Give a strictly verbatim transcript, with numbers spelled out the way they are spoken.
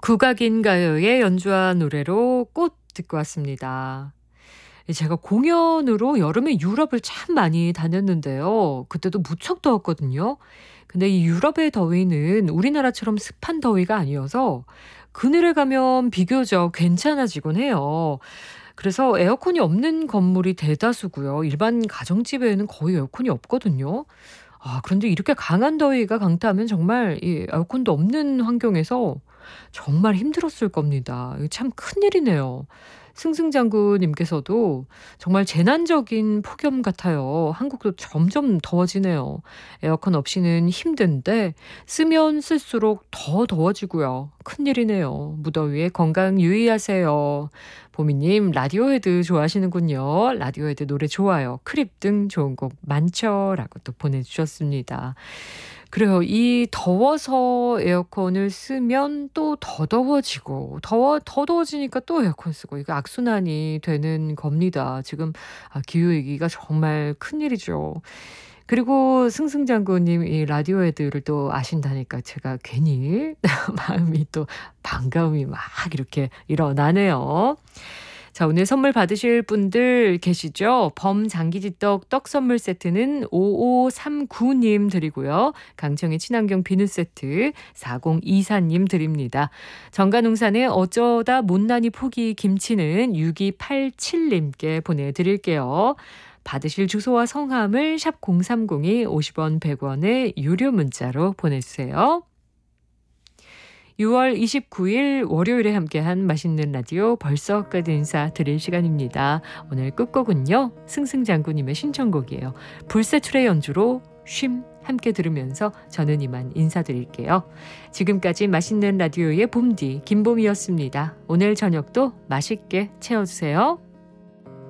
국악인 가요의 연주한 노래로 꽃 듣고 왔습니다. 제가 공연으로 여름에 유럽을 참 많이 다녔는데요. 그때도 무척 더웠거든요. 근데 이 유럽의 더위는 우리나라처럼 습한 더위가 아니어서 그늘에 가면 비교적 괜찮아지곤 해요. 그래서 에어컨이 없는 건물이 대다수고요. 일반 가정집에는 거의 에어컨이 없거든요. 아, 그런데 이렇게 강한 더위가 강타하면 정말 이 에어컨도 없는 환경에서 정말 힘들었을 겁니다. 이거 참 큰일이네요. 승승장구님께서도 정말 재난적인 폭염 같아요. 한국도 점점 더워지네요. 에어컨 없이는 힘든데 쓰면 쓸수록 더 더워지고요. 큰일이네요. 무더위에 건강 유의하세요. 보미님 라디오헤드 좋아하시는군요. 라디오헤드 노래 좋아요. 크립 등 좋은 곡 많죠. 라고 또 보내주셨습니다. 그래요. 이 더워서 에어컨을 쓰면 또 더 더워지고 더워 더 더워지니까 또 에어컨 쓰고 이거 악순환이 되는 겁니다. 지금 아 기후 위기가 정말 큰일이죠. 그리고 승승장구님 이 라디오헤드를 또 아신다니까 제가 괜히 마음이 또 반가움이 막 이렇게 일어나네요. 자, 오늘 선물 받으실 분들 계시죠? 범장기지떡 떡 선물 세트는 오오삼구님 드리고요. 강청의 친환경 비누 세트 사공이사님 드립니다. 정관웅산의 어쩌다 못난이 포기 김치는 육이팔칠님께 보내드릴게요. 받으실 주소와 성함을 샵 공삼공이 오십 원 백 원의 유료 문자로 보내주세요. 유월 이십구일 월요일에 함께한 맛있는 라디오 벌써 끝 인사드릴 시간입니다. 오늘 끝곡은요. 승승장구님의 신청곡이에요. 불세출의 연주로 쉼 함께 들으면서 저는 이만 인사드릴게요. 지금까지 맛있는 라디오의 봄디 김봄이었습니다. 오늘 저녁도 맛있게 채워주세요.